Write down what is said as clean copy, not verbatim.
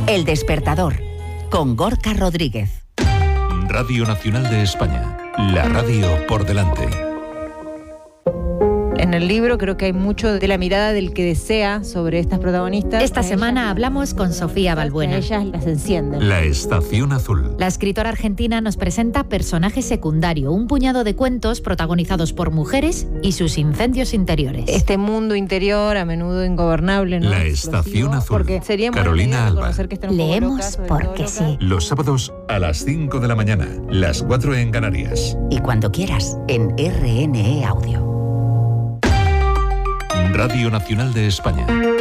El despertador, con Gorka Rodríguez. Radio Nacional de España, la radio por delante. En el libro creo que hay mucho de la mirada del que desea sobre estas protagonistas. Esta semana hablamos con Sofía Balbuena. Ellas las encienden. La Estación Azul. La escritora argentina nos presenta Personaje secundario, un puñado de cuentos protagonizados por mujeres y sus incendios interiores. Este mundo interior, a menudo ingobernable, ¿no? La Estación Azul. Porque sería Carolina Alba. Leemos porque sí. Los sábados a las 5 de la mañana, las 4 en Canarias. Y cuando quieras, en RNE Audio. Radio Nacional de España.